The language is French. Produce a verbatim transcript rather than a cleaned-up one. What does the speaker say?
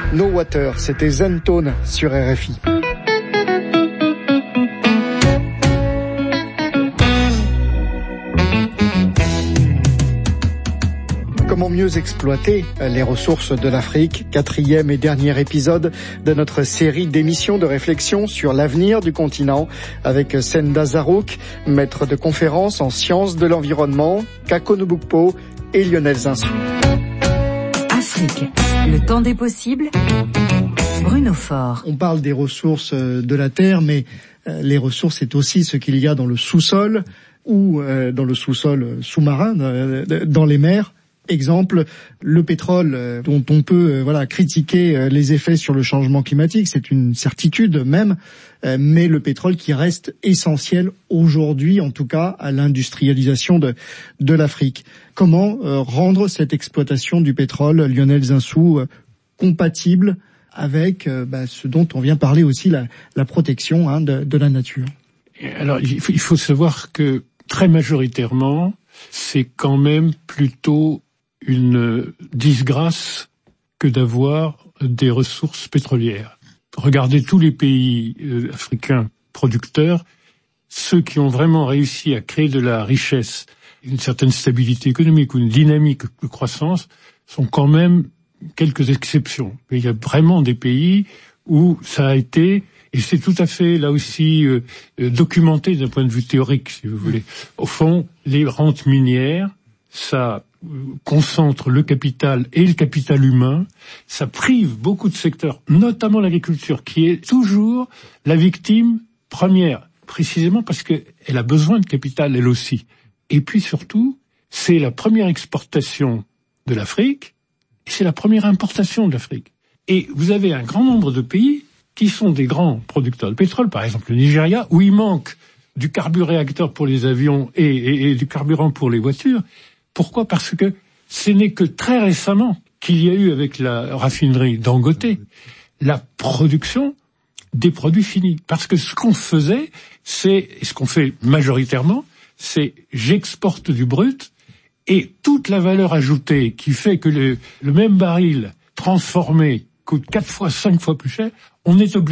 No Water, c'était Zentone sur R F I. Comment mieux exploiter les ressources de l'Afrique? Quatrième et dernier épisode de notre série d'émissions de réflexion sur l'avenir du continent avec Senda Zarouk, maître de conférences en sciences de l'environnement, Kako Nubukpo et Lionel Zinsou. Afrique, le temps des possibles. Bruno Faure. On parle des ressources de la terre, mais les ressources, c'est aussi ce qu'il y a dans le sous-sol ou dans le sous-sol sous-marin, dans les mers. Exemple, le pétrole dont on peut voilà critiquer les effets sur le changement climatique, c'est une certitude même, mais le pétrole qui reste essentiel aujourd'hui, en tout cas à l'industrialisation de de l'Afrique. Comment euh, rendre cette exploitation du pétrole, Lionel Zinsou, euh, compatible avec euh, bah, ce dont on vient parler aussi, la, la protection hein, de, de la nature? Alors, il faut, il faut savoir que très majoritairement, c'est quand même plutôt une disgrâce que d'avoir des ressources pétrolières. Regardez tous les pays euh, africains producteurs, ceux qui ont vraiment réussi à créer de la richesse, une certaine stabilité économique ou une dynamique de croissance, sont quand même quelques exceptions. Mais il y a vraiment des pays où ça a été, et c'est tout à fait là aussi euh, documenté d'un point de vue théorique, si vous voulez. Au fond, les rentes minières, ça concentre le capital et le capital humain, ça prive beaucoup de secteurs, notamment l'agriculture, qui est toujours la victime première, précisément parce qu'elle a besoin de capital elle aussi. Et puis surtout, c'est la première exportation de l'Afrique, et c'est la première importation de l'Afrique. Et vous avez un grand nombre de pays qui sont des grands producteurs de pétrole, par exemple le Nigeria, où il manque du carburéacteur pour les avions et, et, et du carburant pour les voitures. Pourquoi ? Parce que ce n'est que très récemment qu'il y a eu, avec la raffinerie Dangote, la production des produits finis. Parce que ce qu'on faisait, c'est, et ce qu'on fait majoritairement, c'est j'exporte du brut et toute la valeur ajoutée qui fait que le, le même baril transformé coûte quatre fois, cinq fois plus cher, on est obligé